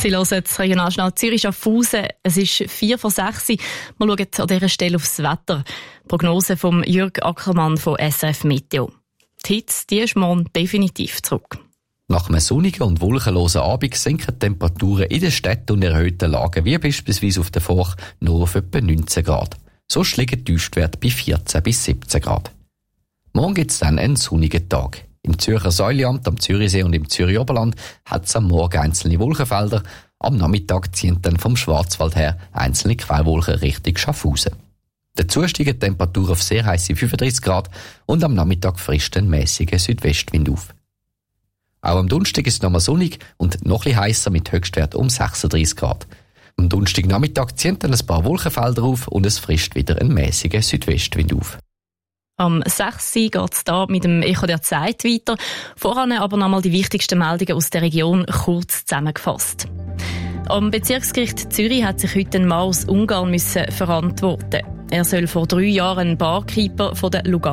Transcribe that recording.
Sie hören das Regionaljournal Zürich-Schaffhausen. Es ist 5:04. Wir schauen an dieser Stelle aufs Wetter. Prognose von Jürg Ackermann von SRF Meteo. Die Hitze, die ist morgen definitiv zurück. Nach einem sonnigen und wolkenlosen Abend sinken die Temperaturen in den Städten und erhöhten Lagen, wie beispielsweise auf der Forch, nur auf etwa 19 Grad. Sonst liegen die Tiefstwerte bei 14 bis 17 Grad. Morgen gibt es dann einen sonnigen Tag. Im Zürcher Säuliamt, am Zürichsee und im Zürich Oberland hat es am Morgen einzelne Wolkenfelder. Am Nachmittag ziehen dann vom Schwarzwald her einzelne Quellwolken Richtung Schaffhausen. Dazu steigen die Temperaturen auf sehr heisse 35 Grad und am Nachmittag frisst ein mäßiger Südwestwind auf. Auch am Donnerstag ist es nochmal sonnig und noch ein bisschen heisser mit Höchstwert um 36 Grad. Am Donnerstagnachmittag ziehen dann ein paar Wolkenfelder auf und es frisst wieder ein mäßiger Südwestwind auf. Am 6. geht es hier mit dem Echo der Zeit weiter. Voran aber nochmal die wichtigsten Meldungen aus der Region kurz zusammengefasst. Am Bezirksgericht Zürich hat sich heute ein Mann aus Ungarn verantworten. Er soll vor 3 Jahren einen Barkeeper von der Lugano